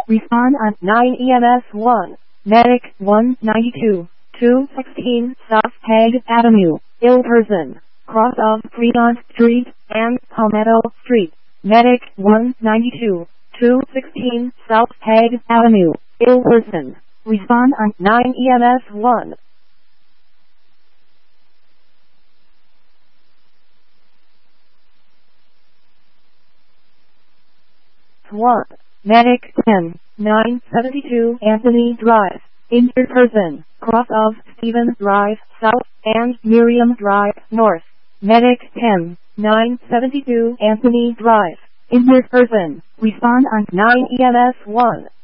Respond on 9 EMS 1. Medic 192. 216 South Hague Avenue, ill person, cross of Fremont Street and Palmetto Street. Medic 192. 216 South Hague Avenue, ill person. Respond on 9 EMS 1. Medic 10. 972 Anthony Drive, injured person, cross of Stevens Drive South and Miriam Drive North. Medic 10. 972 Anthony Drive, injured person. Respond on 9 EMS 1.